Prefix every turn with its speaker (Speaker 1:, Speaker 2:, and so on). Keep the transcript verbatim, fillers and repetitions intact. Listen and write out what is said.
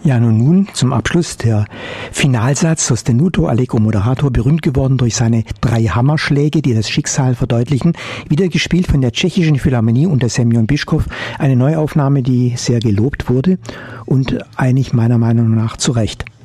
Speaker 1: Ja, nun, nun zum Abschluss der Finalsatz Sostenuto Allegro Moderator, berühmt geworden durch seine drei Hammerschläge, die das Schicksal verdeutlichen, wieder gespielt von der Tschechischen Philharmonie unter Semjon Bischkow, eine Neuaufnahme, die sehr gelobt wurde und eigentlich meiner Meinung nach zu Recht.